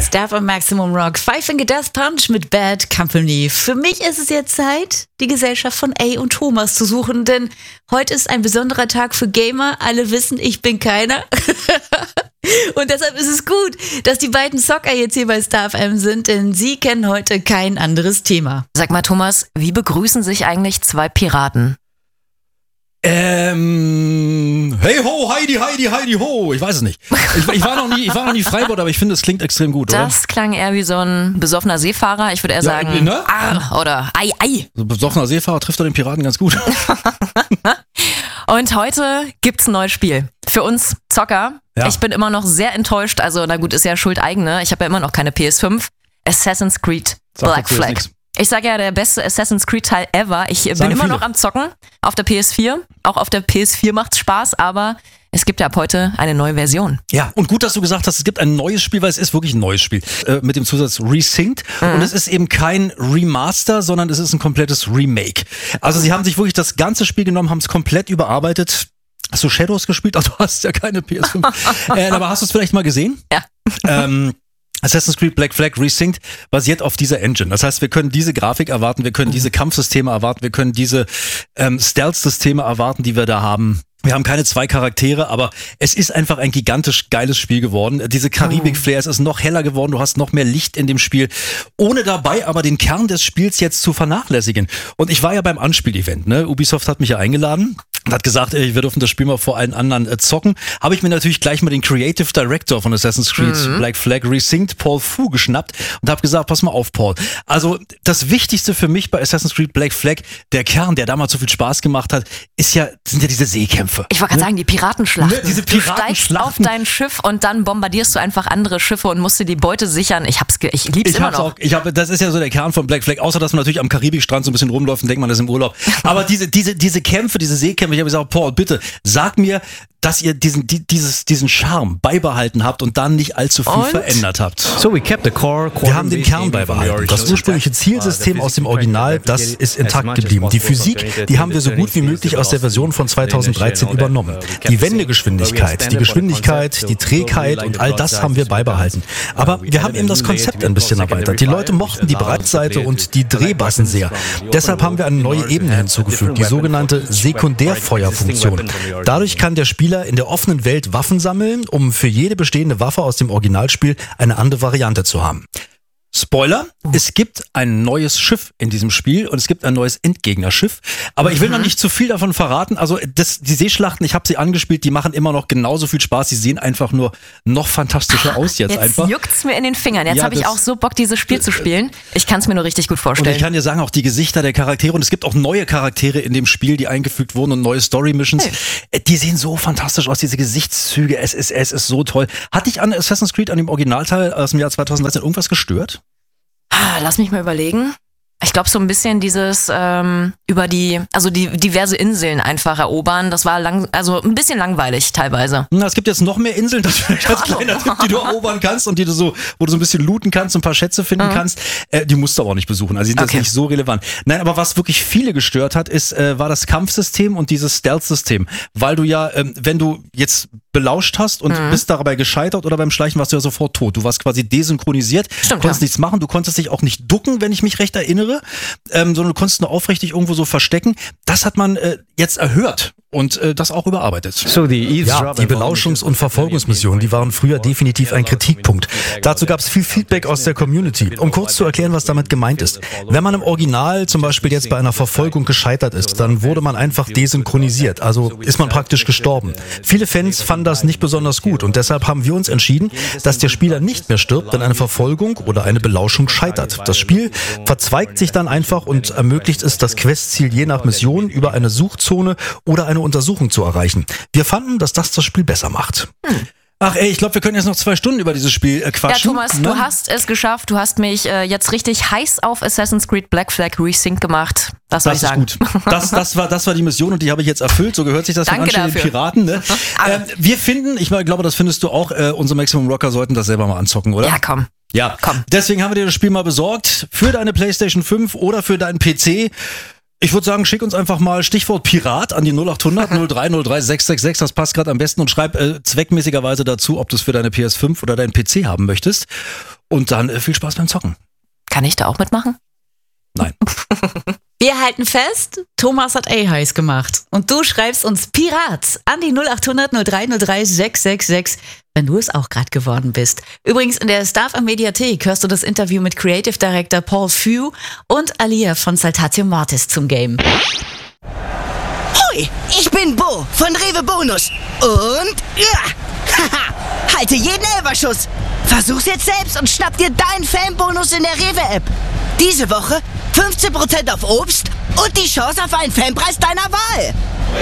ist Daft und Maximum Rock. Five Finger Death Punch mit Bad Company. Für mich ist es jetzt Zeit, die Gesellschaft von A und Thomas zu suchen, denn heute ist ein besonderer Tag für Gamer. Alle wissen, ich bin keiner. Und deshalb ist es gut, dass die beiden Zocker jetzt hier bei Star FM sind, denn sie kennen heute kein anderes Thema. Sag mal, Thomas, wie begrüßen sich eigentlich zwei Piraten? Hey ho, Heidi ho. Ich weiß es nicht. Ich war noch nie Freibord, aber ich finde, es klingt extrem gut, oder? Das klang eher wie so ein besoffener Seefahrer. Ich würde eher sagen, ne? Arr oder Ei, Ei. So ein besoffener Seefahrer trifft doch den Piraten ganz gut. Und heute gibt's ein neues Spiel. Für uns Zocker. Ja. Ich bin immer noch sehr enttäuscht. Also, na gut, ist ja Schuld eigene. Ich habe ja immer noch keine PS5. Assassin's Creed Black Flag. Ich sage ja, der beste Assassin's Creed Teil ever. Ich bin immer noch am Zocken auf der PS4. Auch auf der PS4 macht's Spaß, aber es gibt ja ab heute eine neue Version. Ja, und gut, dass du gesagt hast, es gibt ein neues Spiel, weil es ist wirklich ein neues Spiel. Mit dem Zusatz Resynced. Und es ist eben kein Remaster, sondern es ist ein komplettes Remake. Also sie haben sich wirklich das ganze Spiel genommen, haben es komplett überarbeitet. Hast du Shadows gespielt? Ach, du hast ja keine PS5. Aber hast du es vielleicht mal gesehen? Ja. Assassin's Creed Black Flag Resynced basiert auf dieser Engine. Das heißt, wir können diese Grafik erwarten, wir können diese Kampfsysteme erwarten, wir können diese Stealth-Systeme erwarten, die wir da haben. Wir haben keine zwei Charaktere, aber es ist einfach ein gigantisch geiles Spiel geworden. Diese Karibik-Flair, es ist noch heller geworden, du hast noch mehr Licht in dem Spiel, ohne dabei aber den Kern des Spiels jetzt zu vernachlässigen. Und ich war ja beim Anspiel-Event, ne? Ubisoft hat mich ja eingeladen und hat gesagt, wir dürfen das Spiel mal vor allen anderen zocken. Habe ich mir natürlich gleich mal den Creative Director von Assassin's Creed Black Flag Resynced, Paul Fu, geschnappt und habe gesagt, pass mal auf, Paul. Also das Wichtigste für mich bei Assassin's Creed Black Flag, der Kern, der damals so viel Spaß gemacht hat, sind ja diese Seekämpfe. Ich wollte gerade sagen, die Piratenschlachten. Ne, diese Piratenschlachten. Du steigst auf dein Schiff und dann bombardierst du einfach andere Schiffe und musst dir die Beute sichern. Ich lieb's immer noch. Das ist ja so der Kern von Black Flag, außer dass man natürlich am Karibikstrand so ein bisschen rumläuft und denkt, man ist im Urlaub. Aber diese Kämpfe, diese Seekämpfe, ich habe gesagt, Paul, bitte, sag mir, dass ihr diesen Charme beibehalten habt und dann nicht allzu viel verändert habt. Wir haben den Kern beibehalten. Das ursprüngliche Zielsystem aus dem Original, das ist intakt geblieben. Die Physik, die haben wir so gut wie möglich aus der Version von 2013 übernommen. Die Wendegeschwindigkeit, die Geschwindigkeit, die Trägheit und all das haben wir beibehalten. Aber wir haben eben das Konzept ein bisschen erweitert. Die Leute mochten die Breitseite und die Drehbassen sehr. Deshalb haben wir eine neue Ebene hinzugefügt, die sogenannte Sekundärfeuerfunktion. Dadurch kann der Spieler in der offenen Welt Waffen sammeln, um für jede bestehende Waffe aus dem Originalspiel eine andere Variante zu haben. Spoiler, es gibt ein neues Schiff in diesem Spiel und es gibt ein neues Endgegnerschiff. Aber ich will noch nicht zu viel davon verraten. Also die Seeschlachten, ich habe sie angespielt, die machen immer noch genauso viel Spaß. Sie sehen einfach nur noch fantastischer aus jetzt einfach. Jetzt juckt's mir in den Fingern. Jetzt habe ich auch so Bock, dieses Spiel zu spielen. Ich kann es mir nur richtig gut vorstellen. Und ich kann dir sagen, auch die Gesichter der Charaktere, und es gibt auch neue Charaktere in dem Spiel, die eingefügt wurden und neue Story-Missions. Hey. Die sehen so fantastisch aus, diese Gesichtszüge. Es ist so toll. Hat dich an Assassin's Creed, an dem Originalteil aus dem Jahr 2013 irgendwas gestört? Lass mich mal überlegen. Ich glaube, so ein bisschen dieses über die diverse Inseln einfach erobern, das war ein bisschen langweilig teilweise. Na, es gibt jetzt noch mehr Inseln, das vielleicht als kleiner Tipp, die du erobern kannst und wo du so ein bisschen looten kannst und ein paar Schätze finden kannst. Die musst du aber auch nicht besuchen, also die sind jetzt nicht so relevant. Nein, aber was wirklich viele gestört hat, war das Kampfsystem und dieses Stealth-System, weil du ja, wenn du jetzt belauscht hast und bist dabei gescheitert oder beim Schleichen warst du ja sofort tot. Du warst quasi desynchronisiert, konntest nichts machen, du konntest dich auch nicht ducken, wenn ich mich recht erinnere. Sondern du konntest nur aufrichtig irgendwo so verstecken. Das hat man jetzt erhört und das auch überarbeitet. Die Belauschungs- und Verfolgungsmissionen, die waren früher definitiv ein Kritikpunkt. Dazu gab es viel Feedback aus der Community. Um kurz zu erklären, was damit gemeint ist. Wenn man im Original zum Beispiel jetzt bei einer Verfolgung gescheitert ist, dann wurde man einfach desynchronisiert, also ist man praktisch gestorben. Viele Fans fanden das nicht besonders gut und deshalb haben wir uns entschieden, dass der Spieler nicht mehr stirbt, wenn eine Verfolgung oder eine Belauschung scheitert. Das Spiel verzweigt sich dann einfach und ermöglicht es, das Questziel je nach Mission über eine Suchzone oder eine Untersuchung zu erreichen. Wir fanden, dass das Spiel besser macht. Ach ey, ich glaube, wir können jetzt noch 2 Stunden über dieses Spiel quatschen. Ja, Thomas, du hast es geschafft. Du hast mich jetzt richtig heiß auf Assassin's Creed Black Flag Resynced gemacht. Das soll ich sagen. Ist gut. Das war die Mission und die habe ich jetzt erfüllt. So gehört sich das von anständigen Piraten. Ne? Wir finden, ich glaube, das findest du auch, unsere Maximum Rocker sollten das selber mal anzocken, oder? Ja, komm. Ja, komm. Deswegen haben wir dir das Spiel mal besorgt. Für deine PlayStation 5 oder für deinen PC. Ich würde sagen, schick uns einfach mal Stichwort Pirat an die 0800 0303 666. Das passt gerade am besten und schreib zweckmäßigerweise dazu, ob du es für deine PS5 oder deinen PC haben möchtest. Und dann viel Spaß beim Zocken. Kann ich da auch mitmachen? Nein. Wir halten fest, Thomas hat A-Heiß gemacht. Und du schreibst uns Pirat an die 0800 0303 666, wenn du es auch gerade geworden bist. Übrigens in der Stuff am Mediathek hörst du das Interview mit Creative Director Paul Few und Alia von Saltatio Mortis zum Game. Hoi, ich bin Bo von Rewe Bonus. Und halte jeden Elferschuss. Versuch's jetzt selbst und schnapp dir deinen Fanbonus in der Rewe-App. Diese Woche 15% auf Obst und die Chance auf einen Fanpreis deiner Wahl.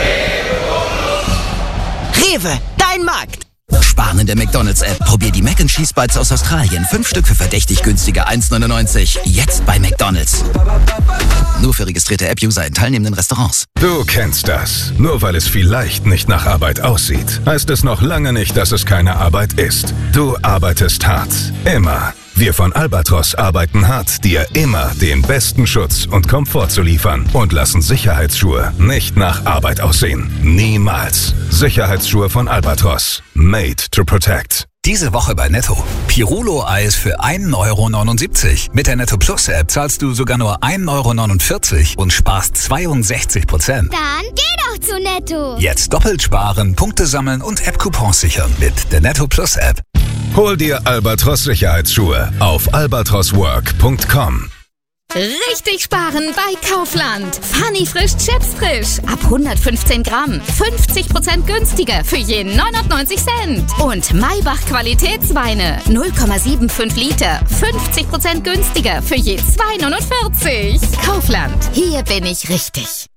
Rewe, dein Markt. Sparen in der McDonald's-App. Probier die Mac & Cheese Bites aus Australien. 5 Stück für verdächtig günstige 1,99. Jetzt bei McDonald's. Nur für registrierte App-User in teilnehmenden Restaurants. Du kennst das. Nur weil es vielleicht nicht nach Arbeit aussieht, heißt es noch lange nicht, dass es keine Arbeit ist. Du arbeitest hart. Immer. Wir von Albatros arbeiten hart, dir immer den besten Schutz und Komfort zu liefern und lassen Sicherheitsschuhe nicht nach Arbeit aussehen. Niemals. Sicherheitsschuhe von Albatros. Made to protect. Diese Woche bei Netto. Pirulo-Eis für 1,79 €. Mit der Netto Plus App zahlst du sogar nur 1,49 € und sparst 62%. Dann geh doch zu Netto. Jetzt doppelt sparen, Punkte sammeln und App-Coupons sichern mit der Netto Plus App. Hol dir Albatros Sicherheitsschuhe auf albatroswork.com. Richtig sparen bei Kaufland. Funny frisch Chips frisch. Ab 115 Gramm. 50% günstiger für jeden 99 Cent. Und Maybach Qualitätsweine. 0,75 Liter. 50% günstiger für je 2,49. Kaufland. Hier bin ich richtig.